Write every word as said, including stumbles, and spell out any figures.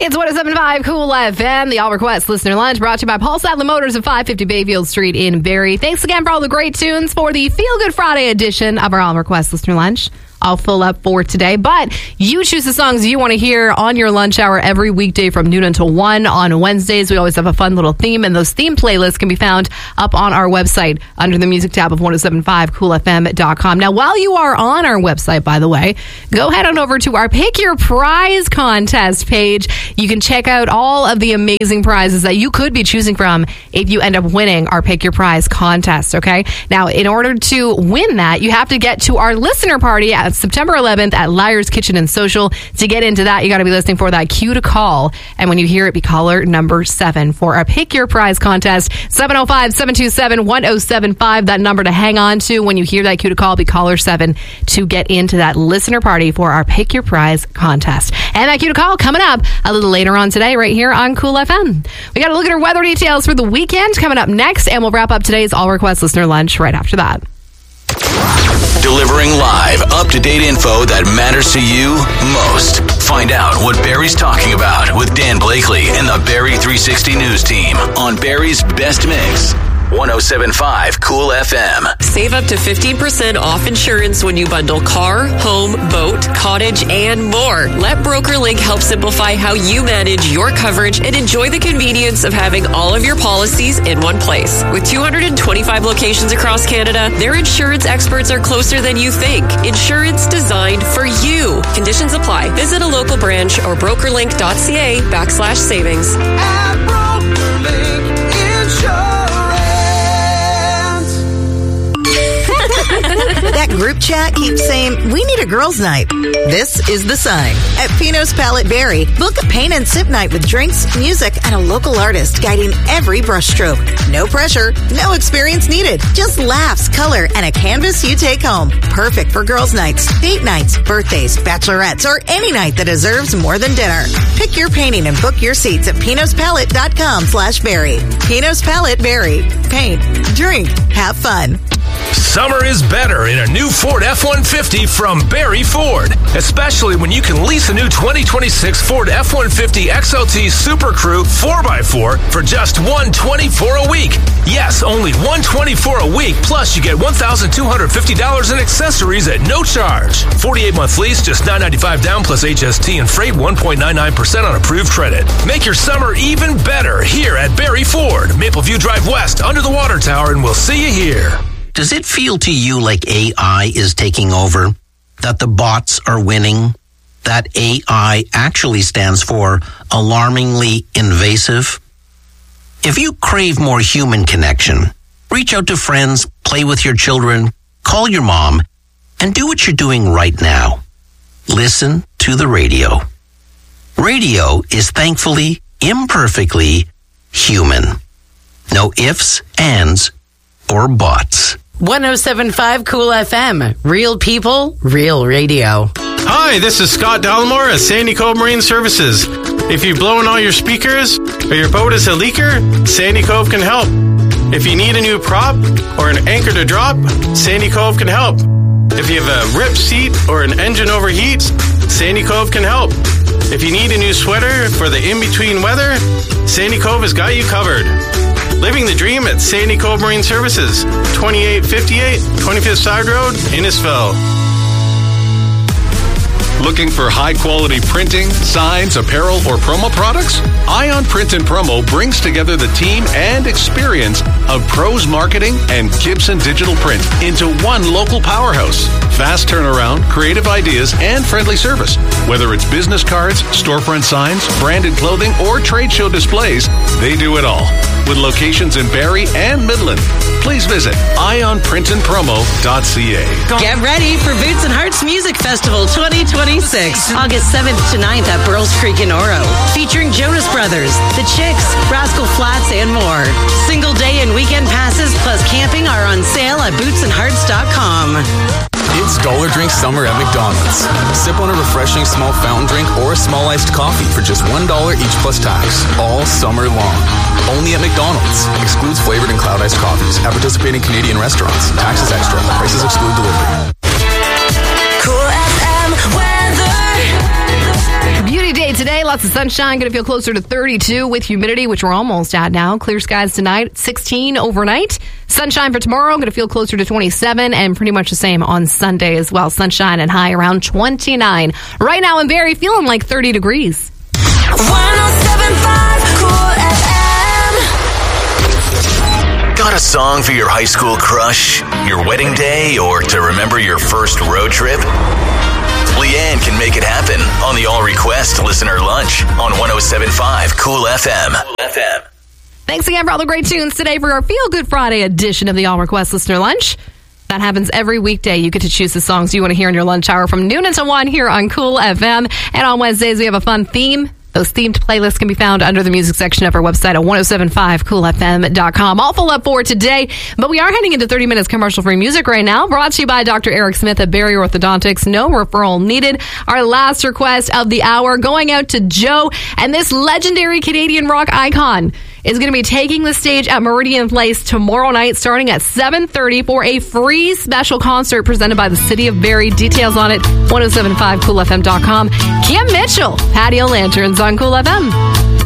It's one oh seven point five Cool F M, the All Request Listener Lunch, brought to you by Paul Sadler Motors at five fifty Bayfield Street in Barrie. Thanks again for all the great tunes for the Feel Good Friday edition of our All Request Listener Lunch. All full up for today, but you choose the songs you want to hear on your lunch hour every weekday from noon until one. On Wednesdays, we always have a fun little theme, and those theme playlists can be found up on our website under the music tab of ten seventy-five cool f m dot com. Now, while you are on our website, by the way, go head on over to our Pick Your Prize contest page. You can check out all of the amazing prizes that you could be choosing from if you end up winning our Pick Your Prize contest, okay? Now, in order to win that, you have to get to our listener party at September eleventh at Liar's Kitchen and Social. To get into that, you got to be listening for that cue to call. And when you hear it, be caller number seven for our Pick Your Prize contest. seven oh five, seven two seven, one oh seven five, that number to hang on to. When you hear that cue to call, be caller seven to get into that listener party for our Pick Your Prize contest. And that cue to call coming up a little later on today right here on Cool F M. We got to look at our weather details for the weekend coming up next, and we'll wrap up today's All Request Listener Lunch right after that. Delivering live, up-to-date info that matters to you most. Find out what Barrie's talking about with Dan Blakely and the Barrie three sixty News team on Barrie's Best Mix. ten seventy-five Cool F M. Save up to fifteen percent off insurance when you bundle car, home, boat, cottage, and more. Let BrokerLink help simplify how you manage your coverage and enjoy the convenience of having all of your policies in one place. With two hundred twenty-five locations across Canada, their insurance experts are closer than you think. Insurance designed for you. Conditions apply. Visit a local branch or brokerlink.ca backslash savings. At BrokerLink Insurance. That group chat keeps saying, we need a girls' night. This is the sign. At Pino's Palette Barrie, book a paint and sip night with drinks, music, and a local artist guiding every brushstroke. No pressure, no experience needed. Just laughs, color, and a canvas you take home. Perfect for girls' nights, date nights, birthdays, bachelorettes, or any night that deserves more than dinner. Pick your painting and book your seats at pinospalet.com slash Barrie. Pino's Palette Barrie. Paint, drink, have fun. Summer is better in a new Ford F one fifty from Barrie Ford, especially when you can lease a new twenty twenty-six Ford F one fifty X L T Super Crew four by four for just one hundred twenty-four dollars a week. Yes, only one hundred twenty-four dollars a week, plus you get one thousand two hundred fifty dollars in accessories at no charge. forty-eight month lease, just nine hundred ninety-five dollars down plus H S T and freight one point nine nine percent on approved credit. Make your summer even better here at Barrie Ford, Mapleview Drive West, under the water tower, and we'll see you here. Does it feel to you like A I is taking over? That the bots are winning? That A I actually stands for alarmingly invasive? If you crave more human connection, reach out to friends, play with your children, call your mom, and do what you're doing right now. Listen to the radio. Radio is thankfully, imperfectly human. No ifs, ands, or buts. ten seventy-five Cool F M. Real people, real radio. Hi, this is Scott Dallimore at Sandy Cove Marine Services. If you've blown all your speakers or your boat is a leaker, Sandy Cove can help. If you need a new prop or an anchor to drop, Sandy Cove can help. If you have a ripped seat or an engine overheats, Sandy Cove can help. If you need a new sweater for the in-between weather, Sandy Cove has got you covered. Living the dream at Sandy Cove Marine Services, twenty-eight fifty-eight twenty-fifth Side Road, Innisfil. Looking for high-quality printing, signs, apparel, or promo products? Ion Print and Promo brings together the team and experience of Pros Marketing and Gibson Digital Print into one local powerhouse. Fast turnaround, creative ideas, and friendly service. Whether it's business cards, storefront signs, branded clothing, or trade show displays, they do it all. With locations in Barrie and Midland. Please visit ion print and promo dot c a. Get ready for Boots and Hearts Music Festival twenty twenty-six, August seventh to ninth at Burles Creek in Oro. Featuring Jonas Brothers, The Chicks, Rascal Flatts, and more. Single day and weekend passes plus camping are on sale at boots and hearts dot com. It's Dollar Drink Summer at McDonald's. Sip on a refreshing small fountain drink or a small iced coffee for just one dollar each plus tax, all summer long. Only at McDonald's. Excludes flavored and cloud iced coffees at participating Canadian restaurants. Taxes extra. Prices exclude delivery. Cool F M weather. Beauty Day today, lots of sunshine. Going to feel closer to thirty-two with humidity, which we're almost at now. Clear skies tonight, sixteen overnight. Sunshine for tomorrow, going to feel closer to twenty-seven, and pretty much the same on Sunday as well. Sunshine and high around twenty-nine. Right now in Barrie, feeling like thirty degrees. one oh seven point five Cool F M. Got a song for your high school crush, your wedding day, or to remember your first road trip? Leanne can make it happen on the All Request Listener Lunch on one oh seven point five Cool F M. F M. Thanks again for all the great tunes today for our Feel Good Friday edition of the All Request Listener Lunch. That happens every weekday. You get to choose the songs you want to hear in your lunch hour from noon until one here on Cool F M. And on Wednesdays, we have a fun theme. Those themed playlists can be found under the music section of our website at ten seventy-five cool f m dot com. All full up for today, but we are heading into thirty minutes commercial-free music right now. Brought to you by Doctor Eric Smith at Barrie Orthodontics. No referral needed. Our last request of the hour going out to Joe, and this legendary Canadian rock icon is going to be taking the stage at Meridian Place tomorrow night starting at seven thirty for a free special concert presented by the City of Barrie. Details on it, ten seventy-five cool f m dot com. Kim Mitchell, Patio Lanterns on Cool F M.